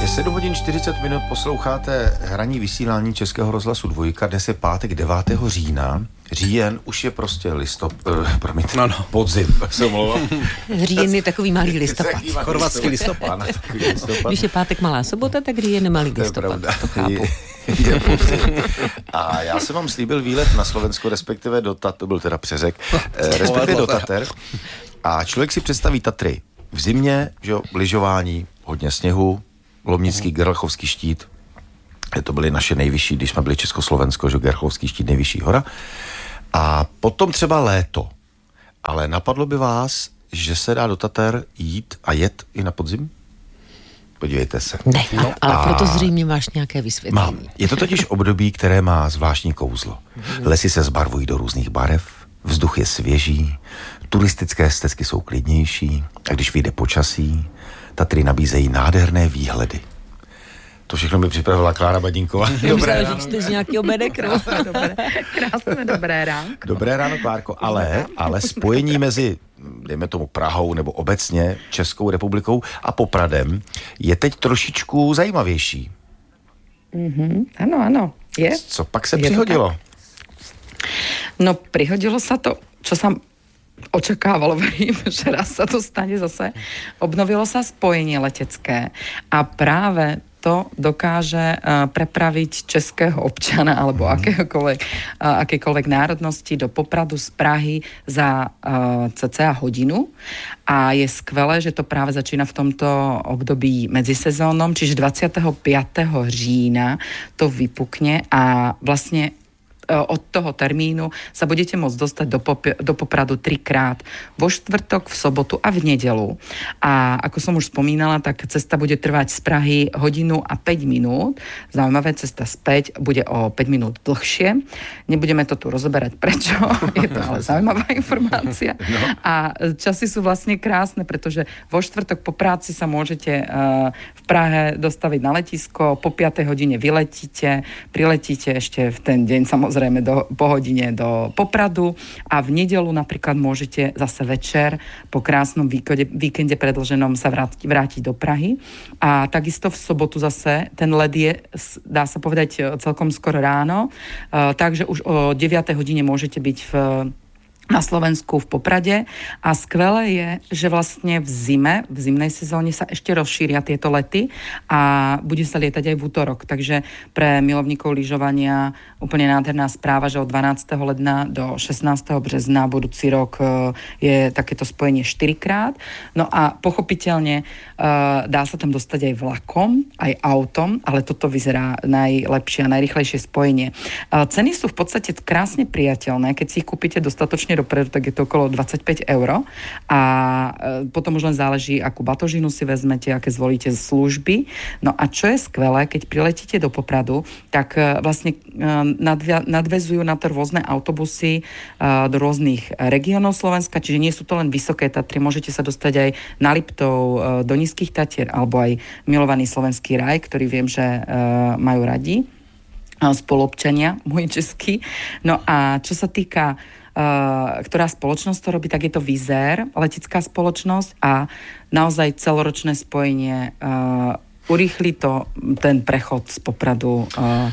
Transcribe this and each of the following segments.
Je 7 hodin 40 minut, posloucháte hraní vysílání Českého rozhlasu Dvojka. Dnes je pátek 9. října. Říjen už je prostě podzim. Říjen je takový malý listopad. Chorvatský listopad. Když je pátek malá sobota, tak říjen je malý listopad. To chápu. Je podzim. A já jsem vám slíbil výlet na Slovensko, respektive do Tater, to byl teda přeřek, respektive do Tater. A člověk si představí Tatry v zimě, že jo, lyžování, hodně sněhu, Lomnický, Gerlachovský štít. To byly naše nejvyšší, když jsme byli Československo, že Gerlachovský štít, nejvyšší hora. A potom třeba léto. Ale napadlo by vás, že se dá do Tater jít a jet i na podzim? Podívejte se. Ne, ale proto zřejmě máš nějaké vysvětlení. Mám. Je to totiž období, které má zvláštní kouzlo. Lesy se zbarvují do různých barev, vzduch je svěží, turistické stezky jsou klidnější a když vyjde počasí, Tatry nabízejí nádherné výhledy. To všechno mi připravila Klára Badinková. Dobré ráno. Jste z nějakého bedekru. Krásné dobré ráno. Dobré ráno, Klárko. Ale spojení mezi, dejme tomu, Prahou nebo obecně Českou republikou a Popradem je teď trošičku zajímavější. Áno, je. Co pak se přihodilo? No, prihodilo sa to, čo sa očakávalo, verím, že raz sa to stane zase. Obnovilo sa spojenie letecké a práve to dokáže prepraviť českého občana alebo akékoľvek národnosti do Popradu z Prahy za cca hodinu. A je skvelé, že to práve začína v tomto období medzisezónnom, čiže 25. října to vypukne a vlastne od toho termínu sa budete môcť dostať do Popradu 3-krát. Vo štvrtok, v sobotu a v nedelu. A ako som už spomínala, tak cesta bude trvať z Prahy hodinu a 5 minút. Zaujímavé, cesta späť bude o 5 minút dlhšie. Nebudeme to tu rozoberať prečo. Je to ale zaujímavá informácia. No. A časy sú vlastne krásne, pretože vo štvrtok po práci sa môžete v Prahe dostaviť na letisko. Po 5. hodine vyletíte, priletíte ešte v ten deň samozrejme po hodine do Popradu a v nedelu napríklad môžete zase večer po krásnom víkende predĺženom sa vrátiť do Prahy. A takisto v sobotu zase ten let je, dá sa povedať, celkom skoro ráno, takže už o 9. hodine môžete byť na Slovensku v Poprade a skvelé je, že vlastne v zimnej sezóne sa ešte rozšíria tieto lety a bude sa lietať aj v útorok. Takže pre milovníkov lyžovania úplne nádherná správa, že od 12. ledna do 16. března budúci rok je takéto spojenie 4-krát. No a pochopiteľne dá sa tam dostať aj vlakom, aj autom, ale toto vyzerá najlepšie a najrýchlejšie spojenie. Ceny sú v podstate krásne priateľné, keď si ich kúpite dostatočne dopredu, tak je to okolo 25 € a potom už len záleží, akú batožinu si vezmete, aké zvolíte služby. No a čo je skvelé, keď priletíte do Popradu, tak vlastne nadvezujú na to rôzne autobusy do rôznych regiónov Slovenska, čiže nie sú to len vysoké Tatry, môžete sa dostať aj na Liptov, do Nízkych Tatier, alebo aj milovaný slovenský raj, ktorý viem, že majú radi spoluobčania, môj český. No a čo sa týka ktorá spoločnosť to robí, tak je to Wizz Air, letecká spoločnosť a naozaj celoročné spojenie urýchli to ten prechod z Popradu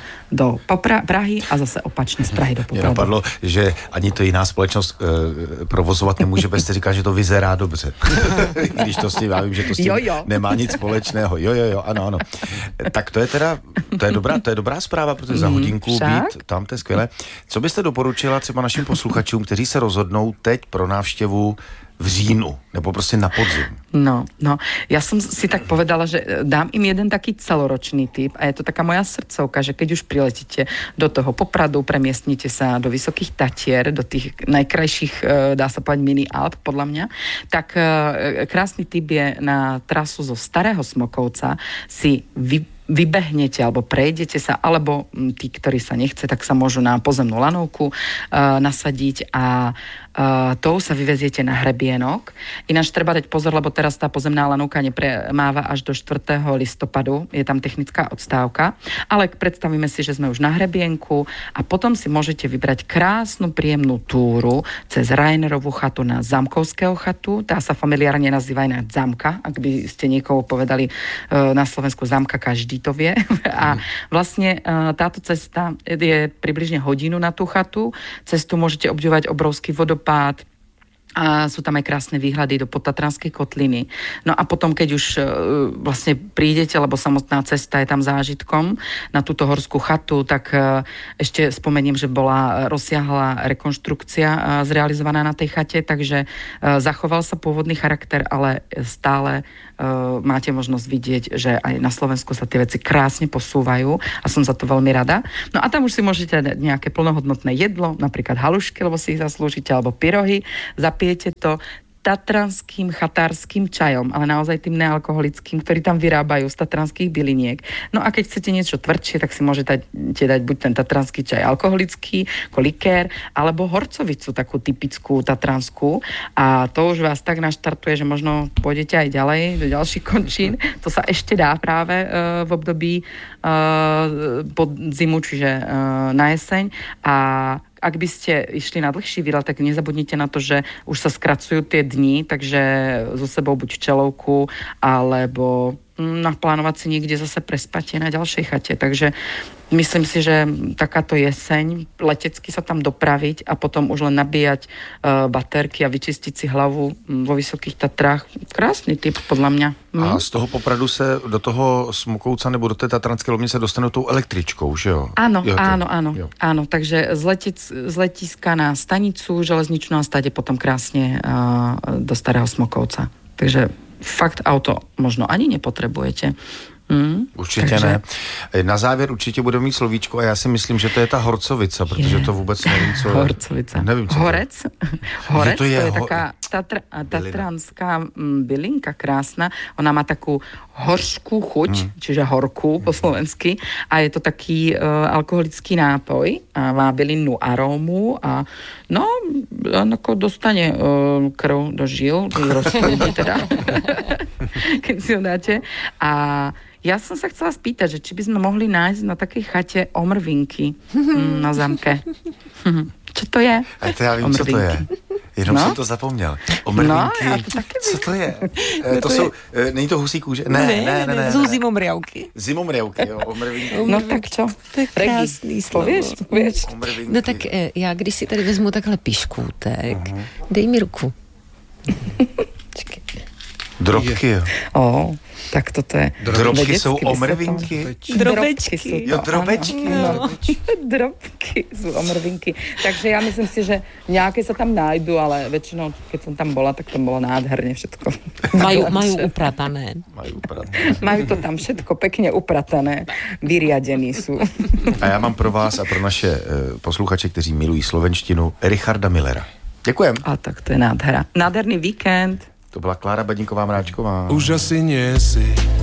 do Prahy a zase opačne z Prahy do Popradu. Mě napadlo, že ani to jiná společnost provozovat nemůže, bez te říká, že to vyzerá dobře. Když to s tím, já vím, že to s tím nemá nic společného. Jo, ano. Tak to je teda, to je dobrá zpráva, protože za hodinku být tam, to je skvělé. Co byste doporučila třeba našim posluchačům, kteří se rozhodnou teď pro návštěvu v říjnu, nebo prostě na podzim? No, ja som si tak povedala, že dám im jeden taký celoročný tip a je to taká moja srdcovka, že keď už priletíte do toho Popradu, premiestnite sa do Vysokých Tatier, do tých najkrajších, dá sa povedať, mini Alp, podľa mňa, tak krásny tip je na trasu zo Starého Smokovca si vybehnete alebo prejdete sa, alebo tí, ktorí sa nechce, tak sa môžu na pozemnú lanovku nasadiť a tou sa vyveziete na hrebienok. Ináč treba dať pozor, lebo teraz tá pozemná lanovka nepremáva až do 4. listopadu. Je tam technická odstávka. Ale predstavíme si, že sme už na hrebienku a potom si môžete vybrať krásnu, príjemnú túru cez Rainerovú chatu na Zamkovského chatu. Tá sa familiárne nazýva ináč Zamka. Ak by ste niekoho povedali na Slovensku Zamka, každý to vie. A vlastne táto cesta je približne hodinu na tú chatu. Cestu môžete obdivovať obrovský vodopád a sú tam aj krásne výhľady do Podtatranskej kotliny. No a potom, keď už vlastne prídete, lebo samotná cesta je tam zážitkom na túto horskú chatu, tak ešte spomeniem, že bola rozsiahla rekonštrukcia zrealizovaná na tej chate, takže zachoval sa pôvodný charakter, ale stále máte možnosť vidieť, že aj na Slovensku sa tie veci krásne posúvajú a som za to veľmi rada. No a tam už si môžete dať nejaké plnohodnotné jedlo, napríklad halušky, lebo si ich zaslúžite, alebo pyrohy, zapijete to tatranským chatárským čajom, ale naozaj tým nealkoholickým, ktorý tam vyrábajú z tatranských byliniek. No a keď chcete niečo tvrdšie, tak si môžete dať buď ten tatranský čaj alkoholický, ako likér, alebo horcovicu, takú typickú tatranskú. A to už vás tak naštartuje, že možno pôjdete aj ďalej, do ďalších končín. To sa ešte dá práve v období pod zimu, čiže na jeseň. A ak by ste išli na dlhší výlet, tak nezabudnite na to, že už sa skracujú tie dni, takže so sebou buď včelovku, alebo naplánovať si niekde zase prespať na ďalšej chate. Takže myslím si, že takáto jeseň, letecky sa tam dopraviť a potom už len nabíjať baterky a vyčistiť si hlavu vo Vysokých Tatrách. Krásny typ, podľa mňa. A z toho Popradu se do toho Smokouca nebo do té Tatranské Lomně se dostanou tou električkou, že jo? Áno, áno. Takže z letiska na stanicu železničnú a stade potom krásne do Starého Smokovca. Takže fakt auto možno ani nepotrebujete. Určitě takže... ne. Na závěr určitě budeme mít slovíčko a já si myslím, že to je ta Horcovica, protože to vůbec nevím, co je. Horcovica. Nevím, co Horec? Horec, to je taká tatranská bylinka krásna. Ona má takú horskú chuť, čiže horkú po slovensky. A je to taký alkoholický nápoj. A má bylinnú arómu a no, ako dostane krv do žil, rozpolí teda, keď si ho dáte. A ja som sa chcela spýtať, že či by sme mohli nájsť na takej chate omrvinky na zamke. Čo to je? A to já vím, co to je. Jenom jsem to zapomněl. Omrvinky. No, to taky co to je? To jsou, není to husí kůže? Ne. Jsou zimomriavky. Zimomriavky, jo, omrvinky. No tak čo? To je krásný slovo. Vieš? No tak já, když si tady vezmu takhle piškůtek, dej mi ruku. Drobky, jo. Tak toto je. Drobky jsou omrvinky. Drobečky. Jo, drobečky. No. Drobky sú omrvinky. Takže ja myslím si, že nejaké sa tam nájdu, ale väčšinou, keď som tam bola, tak to bolo nádherne všetko. Majú upratané. Majú to tam všetko pekne upratané. Vyriadení sú. A já mám pro vás a pro naše posluchače, kteří milují slovenštinu, Richarda Millera. Děkujem. A tak to je nádhera. Nádherný víkend. To byla Klára Bedníková Mráčková. Už asi nie si